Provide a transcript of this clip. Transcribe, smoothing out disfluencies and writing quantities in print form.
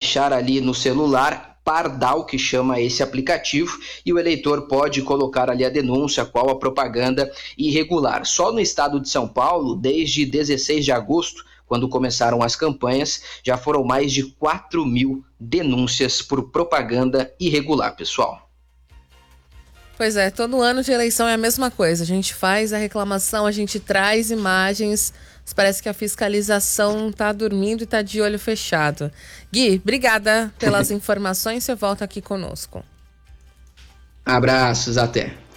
baixar ali no celular Pardal, que chama esse aplicativo, e o eleitor pode colocar ali a denúncia, qual a propaganda irregular. Só no estado de São Paulo, desde 16 de agosto, quando começaram as campanhas, já foram mais de 4.000 denúncias por propaganda irregular, pessoal. Pois é, todo ano de eleição é a mesma coisa. A gente faz a reclamação, a gente traz imagens, mas parece que a fiscalização tá dormindo e tá de olho fechado. Gui, obrigada pelas informações, você volta aqui conosco. Abraços, até.